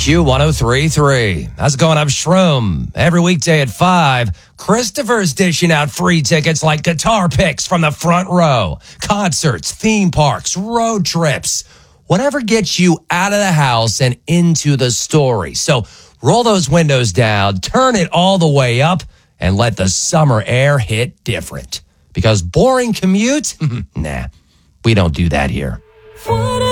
Q1033. How's it going? I'm Shroom. Every weekday at 5, Christopher's dishing out free tickets like guitar picks from the front row, concerts, theme parks, road trips, whatever gets you out of the house and into the story. So roll those windows down, turn it all the way up, and let the summer air hit different. Because boring commute? Nah, we don't do that here.